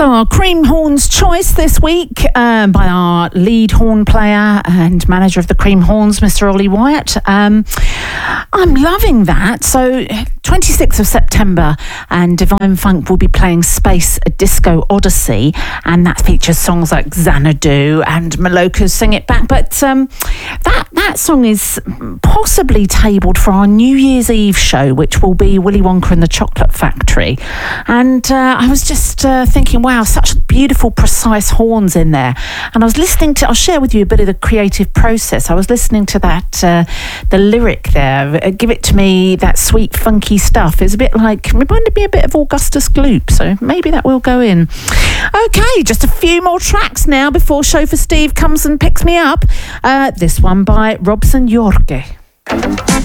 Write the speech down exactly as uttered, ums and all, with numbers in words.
So our Cream Horns choice this week um, by our lead horn player and manager of the Cream Horns, Mister Ollie Wyatt. Um, I'm loving that. So twenty-sixth of September and Divine Funk will be playing Space a Disco Odyssey, and that features songs like Xanadu and Maloka's Sing It Back. But um, that, that song is possibly tabled for our New Year's Eve show, which will be Willy Wonka and the Chocolate Factory. And uh, I was just uh, thinking, wow, such beautiful, precise horns in there. And I was listening to, I'll share with you a bit of the creative process. I was listening to that, uh, the lyric there, Give It To Me, that sweet, funky stuff. It's a bit like, reminded me a bit of Augustus Gloop, so maybe that will go in. Okay, just a few more tracks now before Chauffeur Steve comes and picks me up. Uh, this one by Robson Jorge.